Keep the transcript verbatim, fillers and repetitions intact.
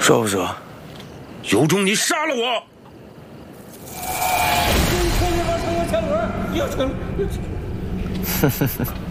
说不说？有种你杀了我！ 又成又成又成。